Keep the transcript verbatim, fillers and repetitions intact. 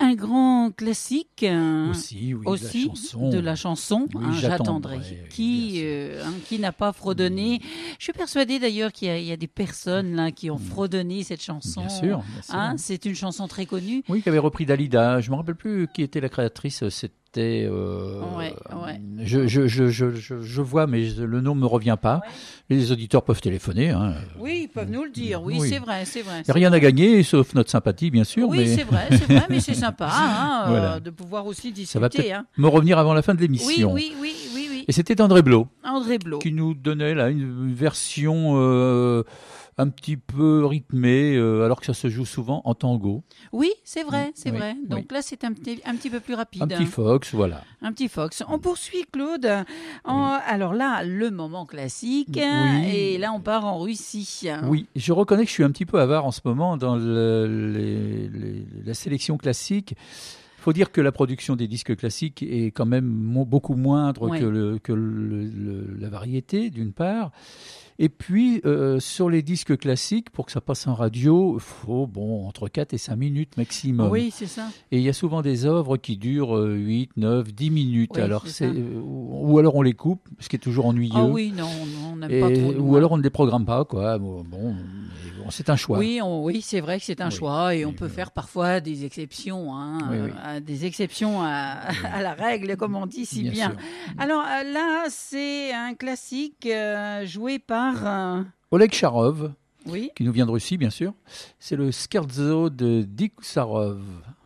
un grand classique euh, Aussi, oui, aussi de la chanson. de la chanson, Oui, hein, J'attendrai, J'attendrai, oui, qui, bien sûr. euh, hein, qui n'a pas fredonné. Je suis persuadée d'ailleurs qu'il y a, il y a des personnes là qui ont fredonné cette chanson. Bien sûr, bien sûr. Hein, c'est une chanson très connue. Oui, qui avait repris Dalida. Je me rappelle plus qui était la créatrice. C'était. Euh, Ouais, ouais. Je, je, je, je, je, je vois, mais je- le nom me revient pas. Les auditeurs peuvent téléphoner. Hein. Oui, ils peuvent nous le dire. Oui, Oui. c'est vrai, c'est vrai. Il n'y a c'est rien vrai. à gagner, sauf notre sympathie, bien sûr. Oui, mais c'est vrai, c'est vrai, mais c'est sympa hein, euh, Voilà. de pouvoir aussi ça va discuter. peut-être Hein. me revenir avant la fin de Oui, l'émission. oui, oui, oui, oui. Et c'était André Blot André Blot. qui nous donnait là une version euh, un petit peu rythmée, euh, alors que ça se joue souvent en tango. Oui, c'est vrai, c'est Oui, vrai. Donc oui. là, c'est un petit, un petit peu plus rapide. Un petit fox, voilà. Un petit fox. On poursuit, Claude. En- Alors là, le moment classique. Oui. Et là, on part en Russie. Oui, je reconnais que je suis un petit peu avare en ce moment dans le- les- les- la sélection classique. Il faut dire que la production des disques classiques est quand même mo- beaucoup moindre Ouais. que, le, que le- le- la variété, d'une part. Et puis, euh, sur les disques classiques, pour que ça passe en radio, il faut bon, entre quatre et cinq minutes maximum. Oui, c'est ça. Et il y a souvent des œuvres qui durent euh, huit, neuf, dix minutes. Oui, alors c'est c'est, ça. euh, ou, ou alors on les coupe, ce qui est toujours ennuyeux. Ah oui, non, non, on n'aime Et- pas trop. nous, ou hein. alors on ne les programme pas, quoi. Bon, bon, mais bon, c'est un choix. Oui, on- oui, c'est vrai que c'est un Oui. choix et on Et peut voilà. faire parfois des exceptions, hein, Oui, euh, oui. à- des exceptions à, à la règle, comme on dit si bien. Bien sûr. Alors euh, là, c'est un classique euh, joué par. euh, Oleg Charov, Oui. qui nous vient de Russie, bien sûr. C'est le scherzo de Dick Sarov.